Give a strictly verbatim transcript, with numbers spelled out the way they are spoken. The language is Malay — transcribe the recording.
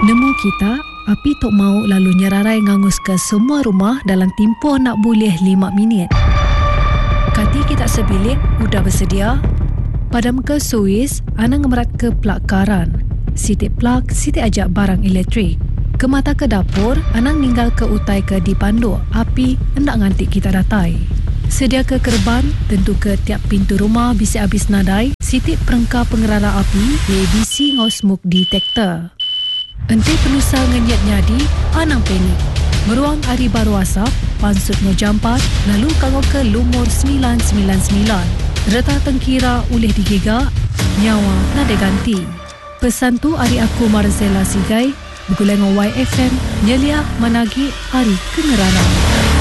Nemu kita, api tok mau lalu nyerarai ngangus ke semua rumah dalam tempoh nak boleh lima minit. Kati kita sebilik, udah bersedia? Padam ke Suis, anang ngemerat ke plak karan. Sitik plak, sitik ajak barang elektrik. Ke mata ke dapur, anang ninggal ke utai ke dipandu. Api hendak ngantik kita datai. Sedia ke kerban, tentu ke tiap pintu rumah bisa habis nadai. Sitik perengkar pengerara api, A B C ngau smoke detector. Ente penusa ngenyat nyadi, anang panik. Meruang hari baru asap, pansut ngau jampat, lalu kangau ke lumur sembilan sembilan sembilan. Reta tengkira ulih digigak, nyawa nada ganti. Pesan tu hari aku Marzella Sigai, bergulai dengan Y F M, Nyelia Managi Hari Kengerana.